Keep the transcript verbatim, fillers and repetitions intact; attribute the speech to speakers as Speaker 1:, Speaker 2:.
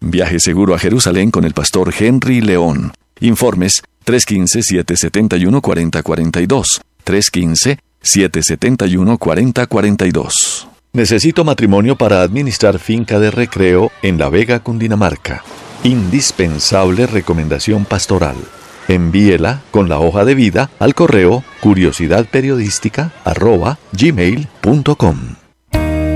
Speaker 1: Viaje seguro a Jerusalén con el pastor Henry León. Informes tres uno cinco, siete siete uno, cuatro cero cuatro dos. tres uno cinco, siete siete uno, cuatro cero cuatro dos. Necesito matrimonio para administrar finca de recreo en La Vega, Cundinamarca. Indispensable recomendación pastoral. Envíela con la hoja de vida al correo curiosidadperiodística arroba gmail punto com.